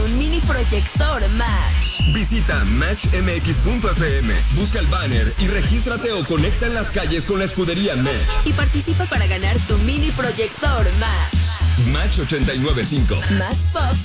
un mini proyector Match. Visita matchmx.fm, busca el banner y regístrate o conecta en las calles con la escudería Match. Y participa para ganar tu mini proyector Match. Match 89.5. Más pop